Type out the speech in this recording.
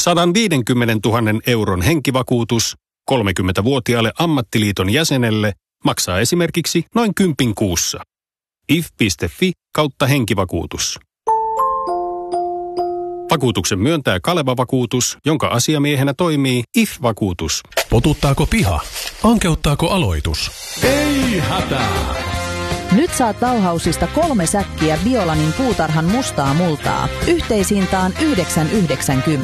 150 000 euron henkivakuutus 30-vuotiaalle ammattiliiton jäsenelle maksaa esimerkiksi noin 10 kuussa. if.fi/henkivakuutus. Vakuutuksen myöntää Kaleva Vakuutus, jonka asiamiehenä toimii IF-vakuutus. Potuttaako piha? Ankeuttaako aloitus? Ei hätää! Nyt saat Bauhausista 3 säkkiä Biolanin puutarhan mustaa multaa. Yhteishintaan 9,90.